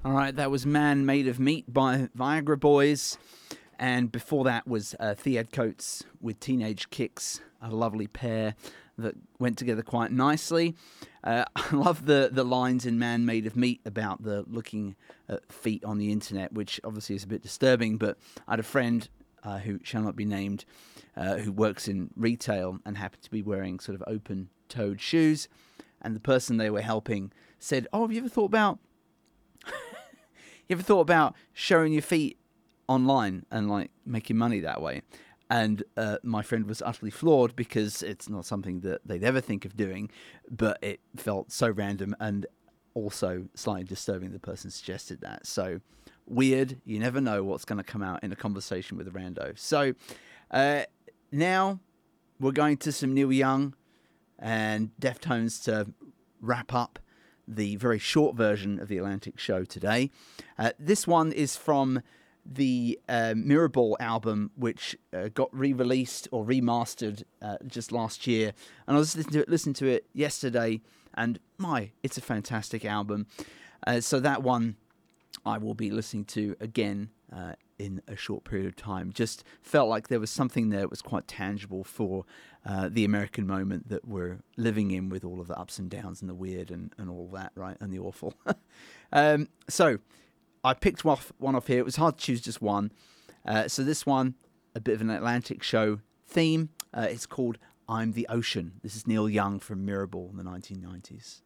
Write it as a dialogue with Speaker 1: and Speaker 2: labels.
Speaker 1: All right, that was Man Made of Meat by Viagra Boys. And before that was Thead Coates with Teenage Kicks, a lovely pair that went together quite nicely. I love the lines in Man Made of Meat about the looking at feet on the internet, which obviously is a bit disturbing, but I had a friend who shall not be named, who works in retail and happened to be wearing sort of open-toed shoes, and the person they were helping said, "Oh, have you ever thought about showing your feet online and like making money that way?" And my friend was utterly floored because it's not something that they'd ever think of doing, but it felt so random and also slightly disturbing the person suggested that. So weird. You never know what's going to come out in a conversation with a rando. So now we're going to some Neil Young and Deftones to wrap up the very short version of the Atlantic show today. This one is from the Mirrorball album, which got re-released or remastered just last year. And I was listening to it yesterday, and it's a fantastic album. So that one I will be listening to again in a short period of time. Just felt like there was something there that was quite tangible for the American moment that we're living in, with all of the ups and downs and the weird and all that, right? And the awful. So I picked one off here. It was hard to choose just one. So this one, a bit of an Atlantic show theme. It's called I'm the Ocean. This is Neil Young from Mirrorball in the 1990s.